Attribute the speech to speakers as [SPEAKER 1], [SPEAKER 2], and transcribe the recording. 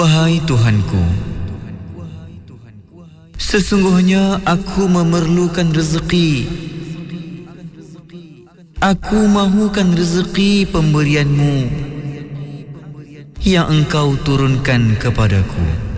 [SPEAKER 1] Wahai Tuhanku, sesungguhnya aku memerlukan rezeki. Aku mahukan rezeki pemberianmu yang engkau turunkan kepadaku.